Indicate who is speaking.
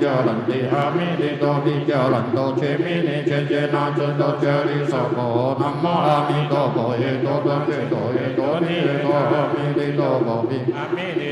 Speaker 1: 教兰帝阿弥陀佛教兰多切弥尼切切那真多切利娑婆南无阿弥陀佛耶多多切多耶多尼耶多阿弥陀佛阿弥